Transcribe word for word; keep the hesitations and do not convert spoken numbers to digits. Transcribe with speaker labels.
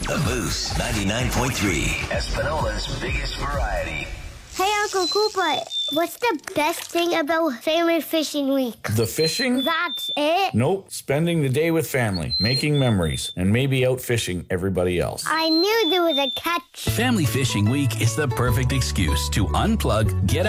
Speaker 1: The Moose ninety-nine point three, Espanola's biggest variety.
Speaker 2: Hey, Uncle Cooper, what's the best thing about Family Fishing Week?
Speaker 3: The fishing?
Speaker 2: That's it?
Speaker 3: Nope. Spending the day with family, making memories, and maybe out fishing everybody else.
Speaker 2: I knew there was a catch.
Speaker 4: Family Fishing Week is the perfect excuse to unplug, get